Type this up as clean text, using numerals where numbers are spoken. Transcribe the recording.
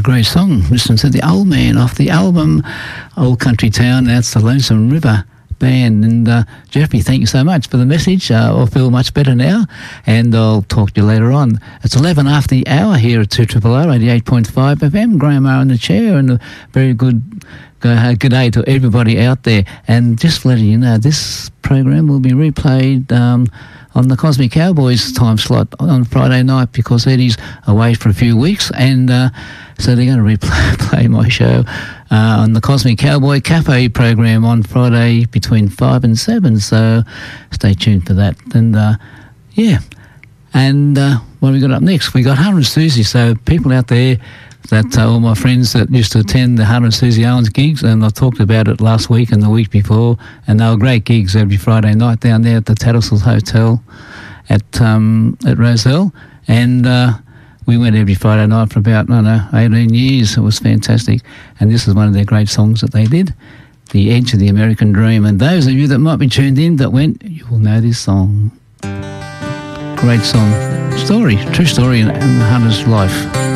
great song. Listen to The Old Man off the album Old Country Town. That's the Lonesome River Band. And Jeffrey, thank you so much for the message. I feel much better now, and I'll talk to you later on. It's 11 after the hour here at 2RRR 88.5 FM. Graham R in the chair, and a very good day to everybody out there. And just letting you know, this program will be replayed on the Cosmic Cowboys time slot on Friday night, because Eddie's away for a few weeks, and so they're going to replay my show on the Cosmic Cowboy Cafe program on Friday between 5 and 7, so stay tuned for that. And what have we got up next? We got Hunter and Susie. So people out there, that all my friends that used to attend the Hunter and Susie Owens gigs, and I talked about it last week and the week before, and they were great gigs every Friday night down there at the Tattersall Hotel at Rozelle, and we went every Friday night for about 18 years. It was fantastic, and this is one of their great songs that they did, The Edge of the American Dream. And those of you that might be tuned in that went, you will know this song. Great song, true story in Hunter's life.